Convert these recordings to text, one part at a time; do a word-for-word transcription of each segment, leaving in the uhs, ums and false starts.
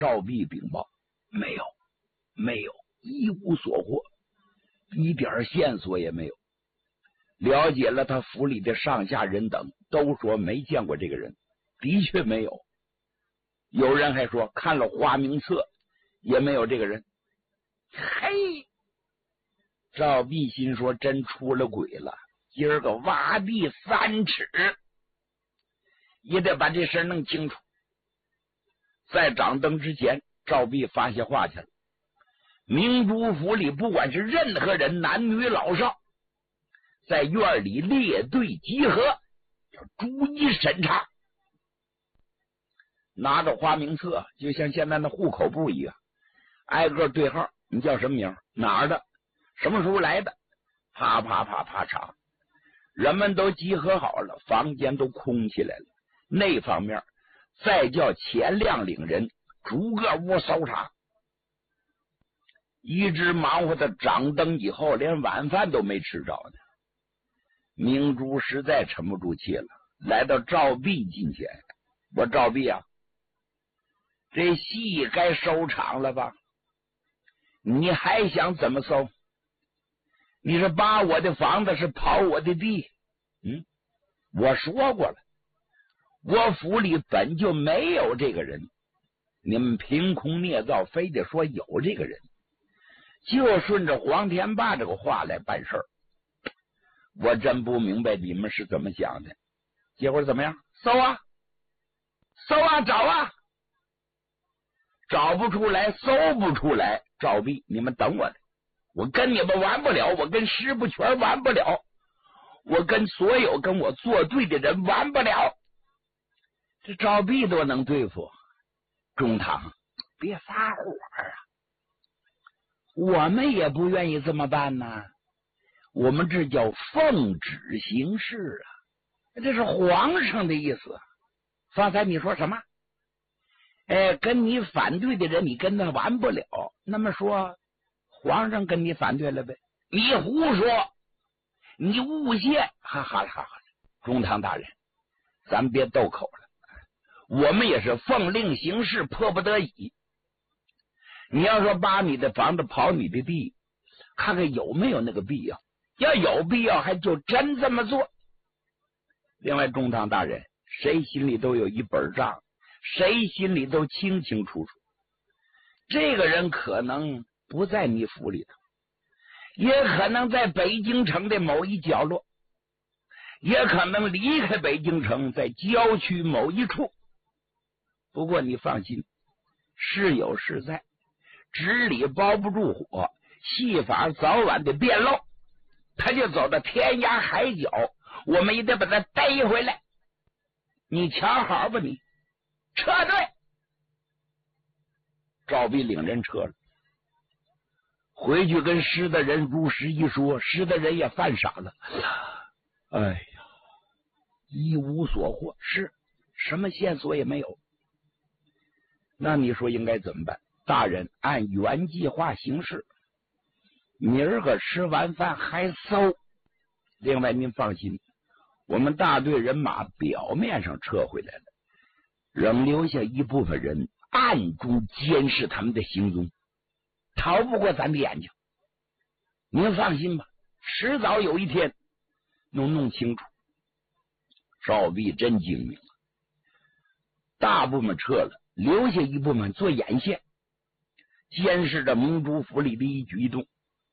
赵弼禀报，没有，没有，一无所获，一点线索也没有。了解了他府里的上下人等，都说没见过这个人，的确没有。有人还说看了花名册，也没有这个人。嘿，赵弼心说真出了鬼了，今儿个挖地三尺，也得把这事弄清楚。在掌灯之前，赵弼发下话去了：明珠府里不管是任何人，男女老少，在院里列队集合，要逐一审查。拿着花名册，就像现在的户口簿一样，挨个对号，你叫什么名，哪儿的，什么时候来的，啪啪啪啪查。人们都集合好了，房间都空起来了。那方面再叫钱亮领人逐个屋搜查。一直忙活的掌灯以后，连晚饭都没吃着呢。明珠实在沉不住气了，来到赵弼近前：我赵弼啊，这戏该收场了吧？你还想怎么搜？你是扒我的房子，是刨我的地？嗯，我说过了，我府里本就没有这个人，你们凭空捏造，非得说有这个人，就顺着黄天霸这个话来办事儿。我真不明白你们是怎么想的。结果怎么样？搜啊，搜啊，找啊，找不出来，搜不出来。赵弼，你们等我来，我跟你们玩不了，我跟石不全玩不了，我跟所有跟我作对的人玩不了。这赵弼都能对付，中堂别发火啊！我们也不愿意这么办呐，我们这叫奉旨行事啊，这是皇上的意思。方才你说什么？哎，跟你反对的人，你跟他玩不了。那么说，皇上跟你反对了呗？你胡说，你诬陷！哈哈哈哈！中堂大人，咱别斗口了，我们也是奉令行事，迫不得已。你要说把你的房子刨你的地，看看有没有那个必要。要有必要，还就真这么做。另外，中堂大人，谁心里都有一本账，谁心里都清清楚楚。这个人可能不在你府里头，也可能在北京城的某一角落，也可能离开北京城，在郊区某一处。不过你放心，事有事在，纸里包不住火，戏法早晚得变漏。他就走到天涯海角，我们也得把他逮回来。你瞧好吧，你撤队。赵弼领人撤了，回去跟施大人如实一说，施大人也犯傻了。哎呀，一无所获，是什么线索也没有。那你说应该怎么办？大人按原计划行事，明儿个吃完饭还搜。另外您放心，我们大队人马表面上撤回来了，仍留下一部分人暗中监视他们的行踪，逃不过咱的眼睛。您放心吧，迟早有一天能弄清楚。赵弼真精明了，大部分撤了，留下一部分做眼线，监视着明珠府里的一举一动。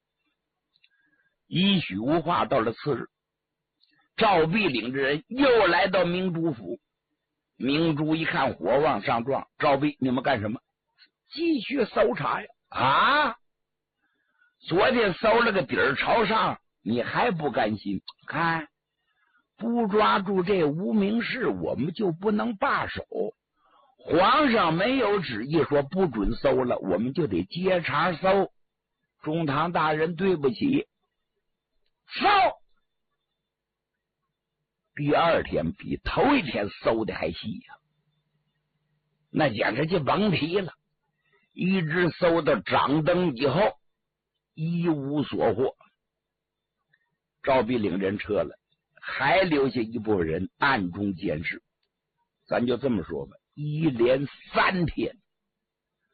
一许无话，到了次日，赵弼领着人又来到明珠府。明珠一看火往上撞，赵弼，你们干什么？继续搜查呀！啊，昨天搜了个底儿朝上，你还不甘心？看，不抓住这无名氏，我们就不能罢手。皇上没有旨意说不准搜了，我们就得接茬搜。中堂大人，对不起。搜，第二天比头一天搜的还细呀、啊，那简直就甭提了。一直搜到掌灯以后，一无所获。赵弼领人撤了，还留下一部分人暗中监视。咱就这么说吧，一连三天，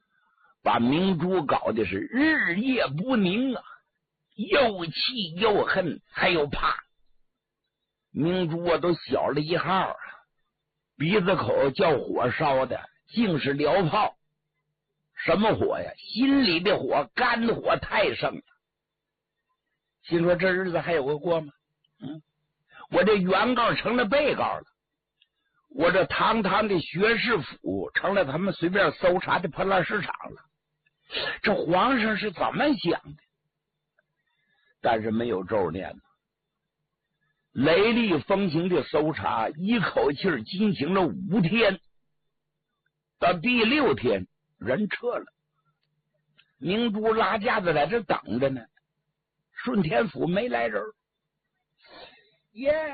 把明珠搞的是日夜不宁啊，又气又恨还有怕。明珠啊都小了一号啊，鼻子口叫火烧的，竟是燎泡。什么火呀？心里的火，肝火太盛了。心说这日子还有个过吗？嗯，我这原告成了被告了，我这堂堂的学士府成了他们随便搜查的破烂市场了。这皇上是怎么想的？但是没有咒念呢。雷厉风行的搜查一口气进行了五天，到第六天人撤了，明珠拉架子在这等着呢。顺天府没来人，耶、yeah ！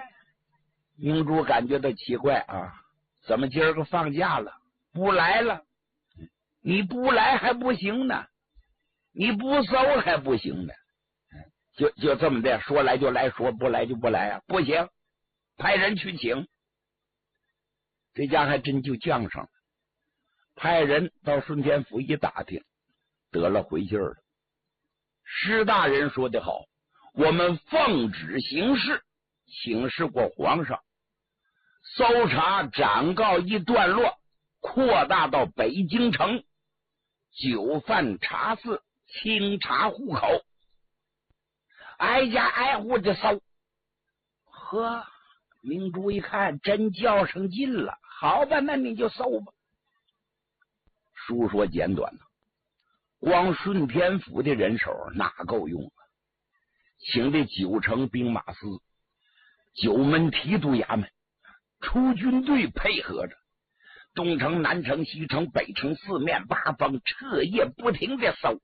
明珠感觉到奇怪啊，怎么今儿个放假了不来了？你不来还不行呢，你不搜还不行呢。就就这么的，说来就来，说不来就不来啊！不行，派人去请。这家还真就犟上了，派人到顺天府一打听，得了回信了。施大人说的好，我们奉旨行事，请示过皇上，搜查展告一段落，扩大到北京城，酒饭茶肆，清查户口，挨家挨户的搜。呵，明珠一看真较上劲了，好吧，那你就搜吧。书说简短了，光顺天府的人手哪够用啊？请的九城兵马司、九门提督衙门出军队配合着，东城、南城、西城、北城四面八方彻夜不停的搜。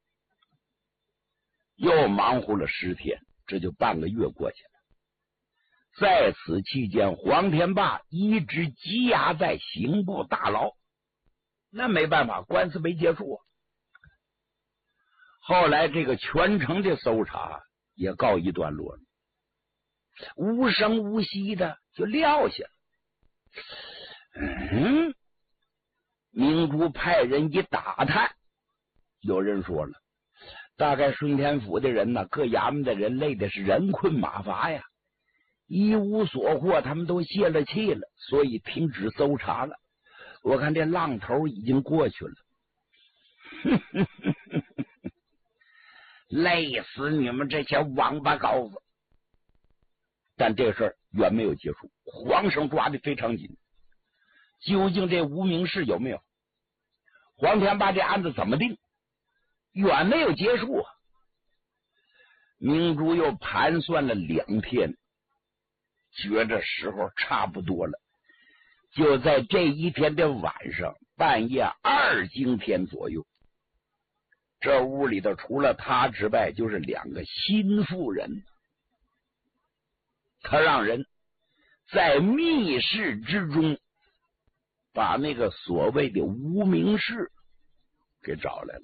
又忙活了十天，这就半个月过去了。在此期间，黄天霸一直羁押在刑部大牢，那没办法，官司没结束啊。后来这个全城的搜查也告一段落了，无声无息的就撂下了。嗯，明珠派人一打探，有人说了，大概顺天府的人呢，各衙门的人累的是人困马乏呀，一无所获，他们都泄了气了，所以停止搜查了。我看这浪头已经过去了。累死你们这些王八羔子！但这事儿远没有结束，皇上抓的非常紧。究竟这无名氏有没有？黄天霸这案子怎么定？远没有结束啊！明珠又盘算了两天，觉着时候差不多了。就在这一天的晚上，半夜二更天左右，这屋里头除了他之外就是两个心腹人，他让人在密室之中把那个所谓的无名氏给找来了。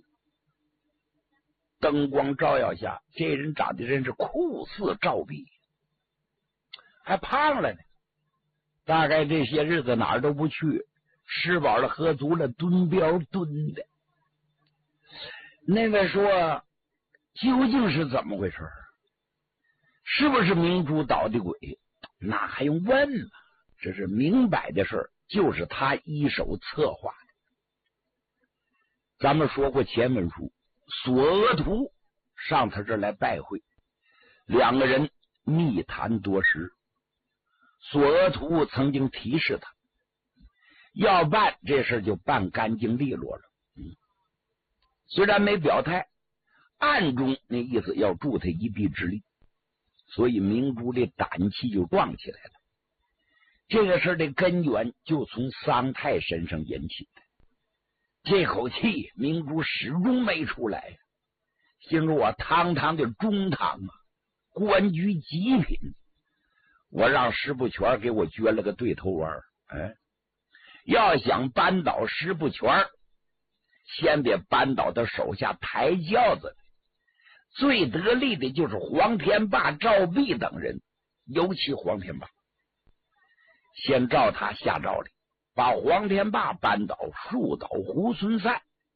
灯光照耀下，这人长得真是酷似赵壁，还胖了呢。大概这些日子哪儿都不去，吃饱了喝足了，蹲膘蹲的。那位说，究竟是怎么回事？是不是明珠捣的鬼？那还用问吗？这是明摆的事儿，就是他一手策划的。咱们说过前文书，索额图上他这儿来拜会，两个人密谈多时。索额图曾经提示他，要办这事就办干净利落了。嗯，虽然没表态，暗中那意思要助他一臂之力，所以明珠的胆气就壮起来了。这个事的根源就从桑泰身上引起的，这口气明珠始终没出来，心说我堂堂的中堂啊，官居极品，我让石不全给我撅了个对头弯，哎，要想扳倒石不全，先得扳倒他手下抬轿子，最得力的就是黄天霸、赵弼等人，尤其黄天霸。先照他下诏令，把黄天霸扳倒，树倒猢狲散，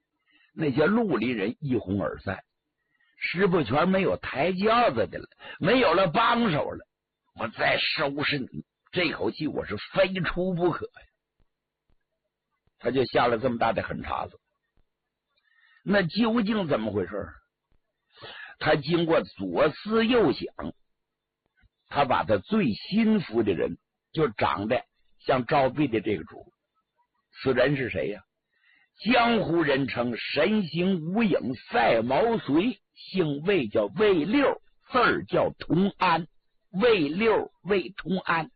那些陆里人一哄而散，石不全没有抬轿子的了，没有了帮手了，我再收拾你，这口气我是非出不可呀。他就下了这么大的狠茬子。那究竟怎么回事？他经过左思右想，他把他最心服的人，就长得像赵壁的这个主，此人是谁呀？江湖人称神行无影赛毛遂，姓魏叫魏六，字儿叫同安，魏六魏同安。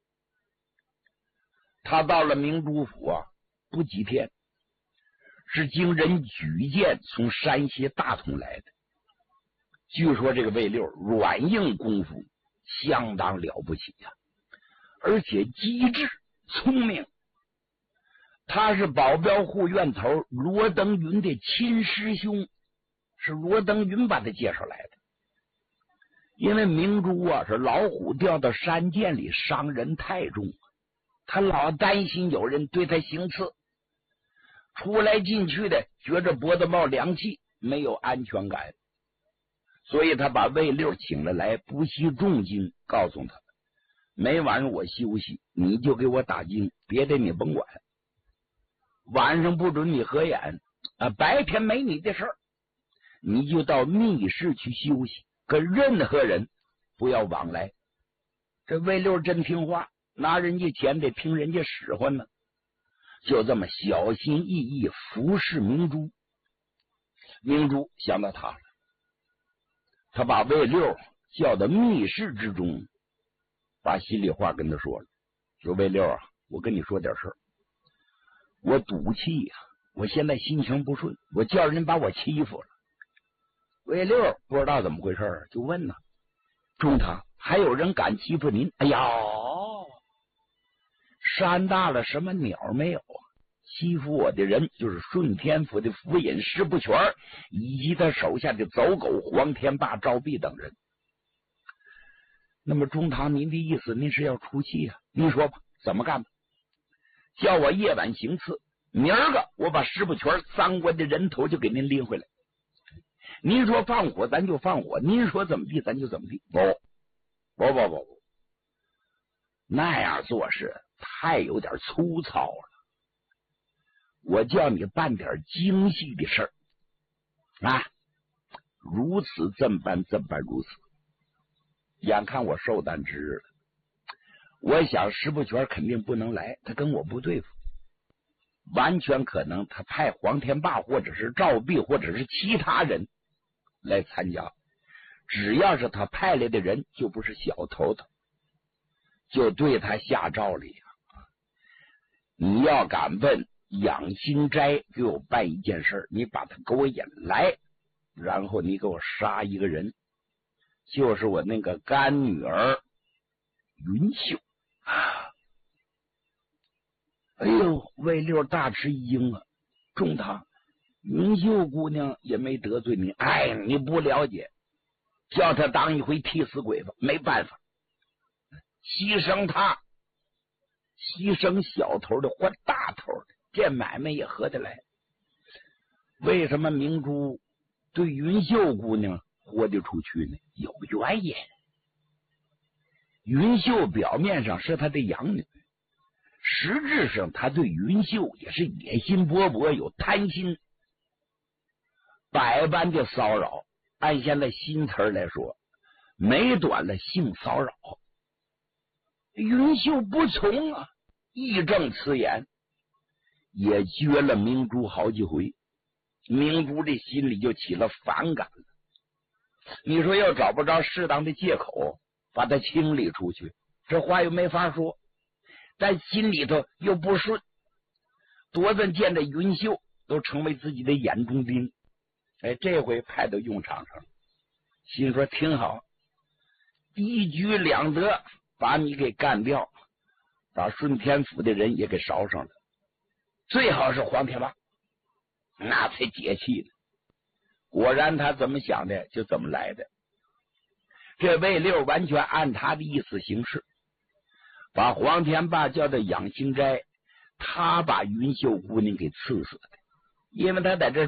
他到了明珠府啊，不几天，是经人举荐从山西大同来的。据说这个魏六软硬功夫相当了不起呀、啊，而且机智聪明。他是保镖护院头罗登云的亲师兄，是罗登云把他介绍来的。因为明珠啊是老虎掉到山涧里，伤人太重，他老担心有人对他行刺，出来进去的觉着脖子冒凉气，没有安全感，所以他把魏六请了来，不惜重金告诉他，每晚上我休息，你就给我打更，别的你甭管。晚上不准你合眼啊，白天没你的事儿，你就到密室去休息，跟任何人不要往来。这魏六真听话，拿人家钱得听人家使唤呢，就这么小心翼翼服侍明珠。明珠想到他了，他把魏六叫到密室之中，把心里话跟他说了，说魏六啊，我跟你说点事儿。我赌气呀、啊，我现在心情不顺，我叫人把我欺负了。魏六不知道怎么回事，就问呢，中堂还有人敢欺负您？哎呀，山大了，什么鸟没有啊？欺负我的人就是顺天府的府尹石不全，以及他手下的走狗黄天霸、赵壁等人。那么中堂，您的意思，您是要出气啊？您说吧，怎么干吧？叫我夜晚行刺，明儿个我把石不全三关的人头就给您拎回来。您说放火咱就放火，您说怎么地咱就怎么地。不不不不不，那样做事太有点粗糙了。我叫你办点精细的事儿啊，如此这么办，这么办，如此。眼看我寿诞之日了，我想石不全肯定不能来，他跟我不对付，完全可能他派黄天霸或者是赵壁或者是其他人来参加，只要是他派来的人就不是小头头，就对他下诏了呀。你要敢问养心斋给我办一件事，你把他给我引来，然后你给我杀一个人，就是我那个干女儿云秀。哎呦，魏六大吃一惊啊！中堂，云秀姑娘也没得罪你，哎，你不了解，叫他当一回替死鬼吧，没办法，牺牲他，牺牲小头的换大头的，这买卖也合得来。为什么明珠对云秀姑娘豁得出去呢？有原因。云秀表面上是他的养女，实质上他对云秀也是野心勃勃，有贪心，百般的骚扰。按现在新词来说，没短了性骚扰。云秀不从啊，义正辞严，也撅了明珠好几回。明珠这心里就起了反感了。你说要找不着适当的借口把他清理出去，这话又没法说，但心里头又不顺，多次见着云秀都成为自己的眼中钉。哎，这回派到用场上了，心说挺好，一举两得，把你给干掉，把顺天府的人也给烧上了，最好是黄天霸，那才解气呢。果然他怎么想的就怎么来的，这魏六完全按他的意思行事，把黄天霸叫到养心斋，他把云秀姑娘给刺死的，因为他在这